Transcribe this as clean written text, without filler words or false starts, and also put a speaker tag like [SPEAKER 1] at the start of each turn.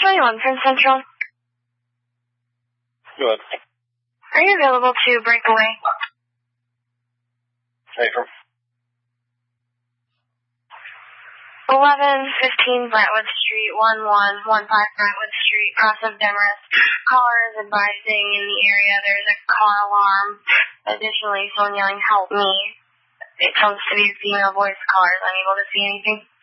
[SPEAKER 1] 21, Prince Central.
[SPEAKER 2] Go ahead.
[SPEAKER 1] Are you available to break away?
[SPEAKER 2] Hey, from
[SPEAKER 1] 1115 Brentwood Street, 1115 Brentwood Street, cross of Demarest. Caller is advising in the area there's a car alarm. Additionally, someone yelling, help me. It comes to be a female voice. Caller is unable to see anything.